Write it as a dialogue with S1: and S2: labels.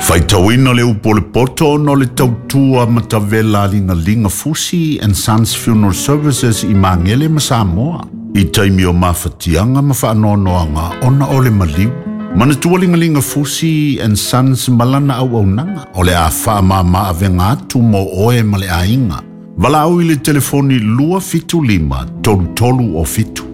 S1: Faitawina le upo le poto no le tautua matavela linga Fusi and Sons Funeral Services I Mangele ma Samoa. I taimi o mawhatianga ma whaanoanoanga ona o le maliu. Mana tualinga Fusi and Sons malana au nanga. O le a whaamama avenga atu mo oe ma le ainga. Wala au I le telefoni lua fitu lima, tolu o fitu.